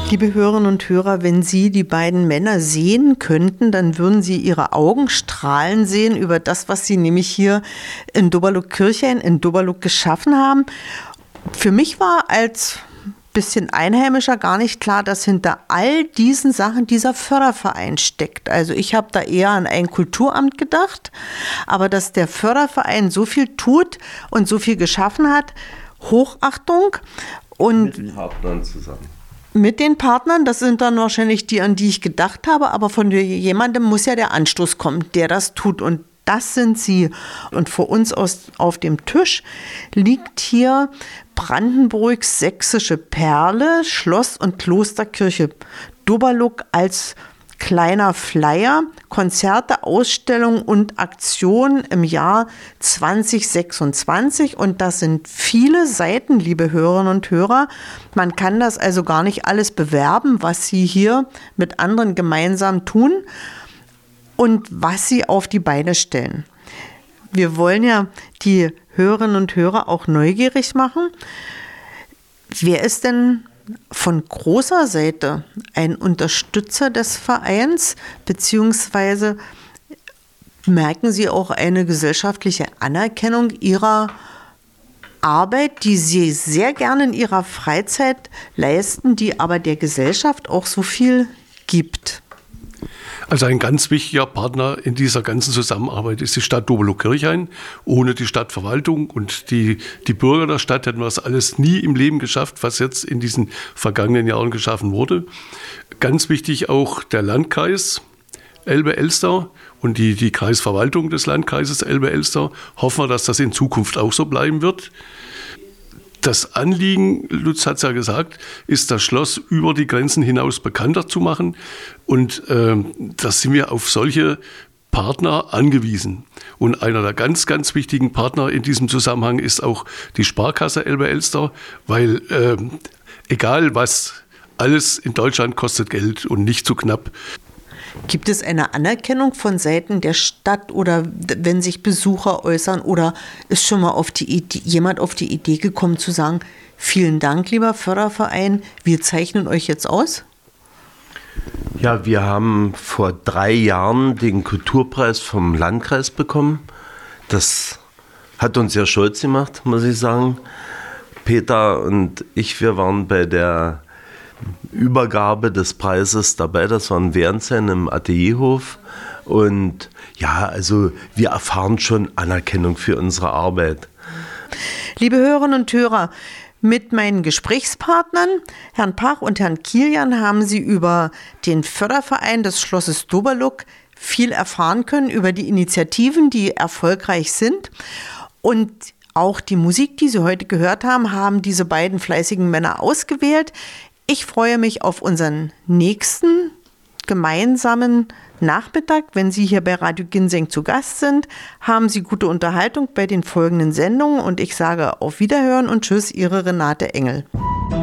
Liebe Hörerinnen und Hörer, wenn Sie die beiden Männer sehen könnten, dann würden Sie ihre Augen strahlen sehen über das, was Sie nämlich hier in Doberlug-Kirchhain, in Doberlug geschaffen haben. Für mich war als bisschen Einheimischer gar nicht klar, dass hinter all diesen Sachen dieser Förderverein steckt. Also ich habe da eher an ein Kulturamt gedacht, aber dass der Förderverein so viel tut und so viel geschaffen hat, Hochachtung. Und mit Partnern zusammen. Mit den Partnern, das sind dann wahrscheinlich die, an die ich gedacht habe, aber von jemandem muss ja der Anstoß kommen, der das tut, und das sind Sie. Und vor uns auf dem Tisch liegt hier Brandenburgs sächsische Perle, Schloss- und Klosterkirche Doberlug als kleiner Flyer, Konzerte, Ausstellungen und Aktionen im Jahr 2026. Und das sind viele Seiten, liebe Hörerinnen und Hörer. Man kann das also gar nicht alles bewerben, was Sie hier mit anderen gemeinsam tun und was Sie auf die Beine stellen. Wir wollen ja die Hörerinnen und Hörer auch neugierig machen. Wer ist denn von großer Seite ein Unterstützer des Vereins, beziehungsweise merken Sie auch eine gesellschaftliche Anerkennung Ihrer Arbeit, die Sie sehr gerne in Ihrer Freizeit leisten, die aber der Gesellschaft auch so viel gibt? Also ein ganz wichtiger Partner in dieser ganzen Zusammenarbeit ist die Stadt Doberlug-Kirchhain. Ohne die Stadtverwaltung und die Bürger der Stadt hätten wir das alles nie im Leben geschafft, was jetzt in diesen vergangenen Jahren geschaffen wurde. Ganz wichtig auch der Landkreis Elbe-Elster und die Kreisverwaltung des Landkreises Elbe-Elster. Hoffen wir, dass das in Zukunft auch so bleiben wird. Das Anliegen, Lutz hat es ja gesagt, ist, das Schloss über die Grenzen hinaus bekannter zu machen. Und da sind wir auf solche Partner angewiesen. Und einer der ganz, ganz wichtigen Partner in diesem Zusammenhang ist auch die Sparkasse Elbe-Elster, weil egal was, alles in Deutschland kostet Geld und nicht zu knapp. Gibt es eine Anerkennung von Seiten der Stadt oder wenn sich Besucher äußern, oder ist schon mal jemand auf die Idee gekommen zu sagen, vielen Dank, lieber Förderverein, wir zeichnen euch jetzt aus? Ja, wir haben vor 3 Jahren den Kulturpreis vom Landkreis bekommen. Das hat uns sehr stolz gemacht, muss ich sagen. Peter und ich, wir waren bei der Übergabe des Preises dabei. Das war in Wernsheim im Atelierhof. Und ja, also wir erfahren schon Anerkennung für unsere Arbeit. Liebe Hörerinnen und Hörer, mit meinen Gesprächspartnern, Herrn Pach und Herrn Kilian, haben Sie über den Förderverein des Schlosses Doberlug viel erfahren können, über die Initiativen, die erfolgreich sind. Und auch die Musik, die Sie heute gehört haben, haben diese beiden fleißigen Männer ausgewählt. Ich freue mich auf unseren nächsten gemeinsamen Nachmittag, wenn Sie hier bei Radio Ginseng zu Gast sind. Haben Sie gute Unterhaltung bei den folgenden Sendungen und ich sage auf Wiederhören und Tschüss, Ihre Renate Engel.